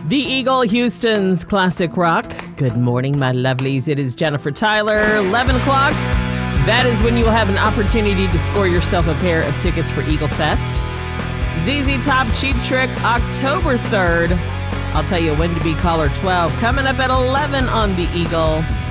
The Eagle, Houston's classic rock. Good morning, my lovelies. It is Jennifer Tyler, 11 o'clock. That is when you will have an opportunity to score yourself a pair of tickets for Eagle Fest. ZZ Top Cheap Trick, October 3rd. I'll tell you when to be caller 12. Coming up at 11 on The Eagle.